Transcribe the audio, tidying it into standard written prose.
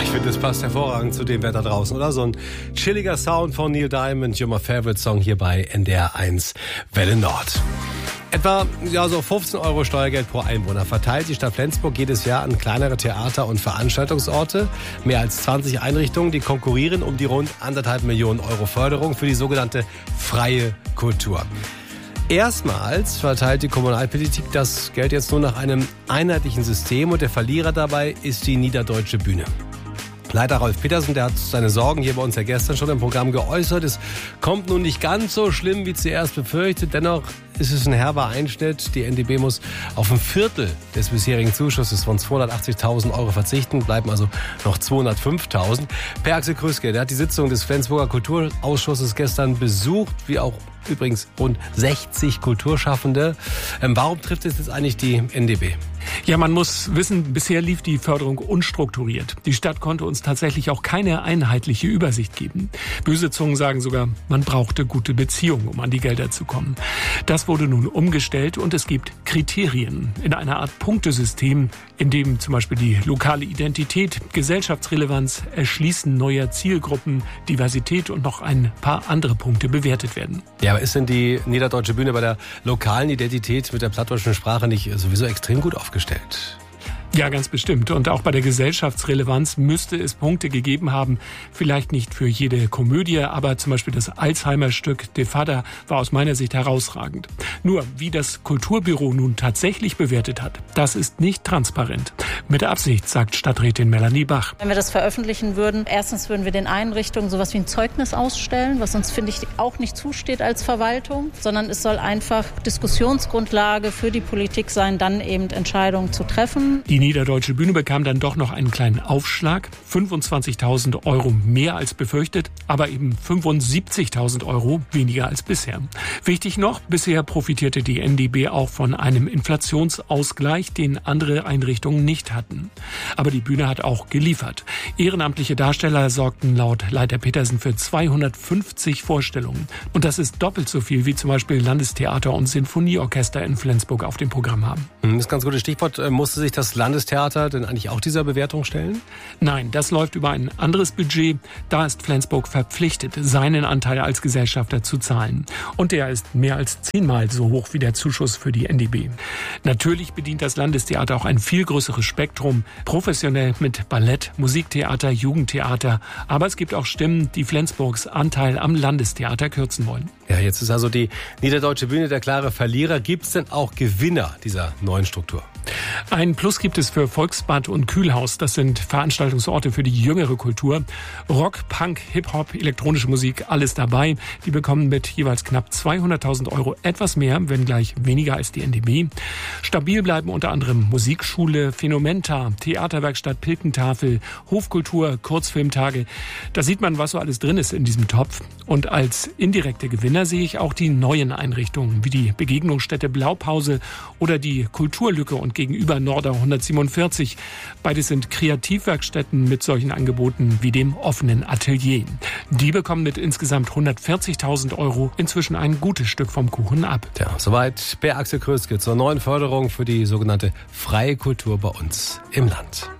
Ich finde, es passt hervorragend zu dem Wetter draußen, oder? So ein chilliger Sound von Neil Diamond, You're My Favorite Song hier bei NDR 1 Welle Nord. Etwa so 15 € Steuergeld pro Einwohner verteilt die Stadt Flensburg jedes Jahr an kleinere Theater und Veranstaltungsorte. Mehr als 20 Einrichtungen, die konkurrieren um die rund 1,5 Millionen € Förderung für die sogenannte freie Kultur. Erstmals verteilt die Kommunalpolitik das Geld jetzt nur nach einem einheitlichen System und der Verlierer dabei ist die Niederdeutsche Bühne. Leiter Rolf Petersen, der hat seine Sorgen hier bei uns ja gestern schon im Programm geäußert. Es kommt nun nicht ganz so schlimm, wie zuerst befürchtet. Dennoch ist es ein herber Einschnitt. Die NDB muss auf ein Viertel des bisherigen Zuschusses von 280.000 € verzichten, bleiben also noch 205.000. Per Axel Krüske, der hat die Sitzung des Flensburger Kulturausschusses gestern besucht, wie auch übrigens rund 60 Kulturschaffende. Warum trifft es jetzt eigentlich die NDB? Ja, man muss wissen, bisher lief die Förderung unstrukturiert. Die Stadt konnte uns tatsächlich auch keine einheitliche Übersicht geben. Böse Zungen sagen sogar, man brauchte gute Beziehungen, um an die Gelder zu kommen. Das wurde nun umgestellt und es gibt Kriterien in einer Art Punktesystem, in dem zum Beispiel die lokale Identität, Gesellschaftsrelevanz, Erschließen neuer Zielgruppen, Diversität und noch ein paar andere Punkte bewertet werden. Ja, aber ist denn die Niederdeutsche Bühne bei der lokalen Identität mit der plattdeutschen Sprache nicht sowieso extrem gut aufgestellt? Ja, ganz bestimmt. Und auch bei der Gesellschaftsrelevanz müsste es Punkte gegeben haben. Vielleicht nicht für jede Komödie, aber zum Beispiel das Alzheimer-Stück De Fada war aus meiner Sicht herausragend. Nur, wie das Kulturbüro nun tatsächlich bewertet hat, das ist nicht transparent. Mit Absicht, sagt Stadträtin Melanie Bach. Wenn wir das veröffentlichen würden, erstens würden wir den Einrichtungen sowas wie ein Zeugnis ausstellen, was uns, finde ich, auch nicht zusteht als Verwaltung, sondern es soll einfach Diskussionsgrundlage für die Politik sein, dann eben Entscheidungen zu treffen. Die Niederdeutsche Bühne bekam dann doch noch einen kleinen Aufschlag, 25.000 € mehr als befürchtet, aber eben 75.000 € weniger als bisher. Wichtig noch, bisher profitierte die NDB auch von einem Inflationsausgleich, den andere Einrichtungen nicht hatten. Aber die Bühne hat auch geliefert. Ehrenamtliche Darsteller sorgten laut Leiter Petersen für 250 Vorstellungen. Und das ist doppelt so viel, wie zum Beispiel Landestheater und Sinfonieorchester in Flensburg auf dem Programm haben. Das ist ein ganz gutes Stichwort. Musste sich das Landestheater denn eigentlich auch dieser Bewertung stellen? Nein, das läuft über ein anderes Budget. Da ist Flensburg verpflichtet, seinen Anteil als Gesellschafter zu zahlen. Und der ist mehr als 10-mal so hoch wie der Zuschuss für die NDB. Natürlich bedient das Landestheater auch ein viel größeres Spektrum, professionell mit Ballett, Musiktheater, Jugendtheater. Aber es gibt auch Stimmen, die Flensburgs Anteil am Landestheater kürzen wollen. Ja, jetzt ist also die Niederdeutsche Bühne der klare Verlierer. Gibt es denn auch Gewinner dieser neuen Struktur? Ein Plus gibt es für Volksbad und Kühlhaus. Das sind Veranstaltungsorte für die jüngere Kultur. Rock, Punk, Hip-Hop, elektronische Musik, alles dabei. Die bekommen mit jeweils knapp 200.000 € etwas mehr, wenn gleich weniger als die NDB. Stabil bleiben unter anderem Musikschule, Phänomenta, Theaterwerkstatt Pilkentafel, Hofkultur, Kurzfilmtage. Da sieht man, was so alles drin ist in diesem Topf. Und als indirekte Gewinner sehe ich auch die neuen Einrichtungen, wie die Begegnungsstätte Blaupause oder die Kulturlücke und gegenüber Norder 147. Beides sind Kreativwerkstätten mit solchen Angeboten wie dem offenen Atelier. Die bekommen mit insgesamt 140.000 € inzwischen ein gutes Stück vom Kuchen ab. Ja, soweit Per Axel Krüske zur neuen Förderung für die sogenannte freie Kultur bei uns im Land.